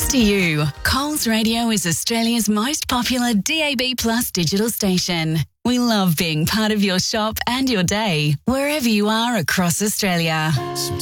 to you. Coles Radio is Australia's most popular DAB+ digital station. We love being part of your shop and your day, wherever you are across Australia.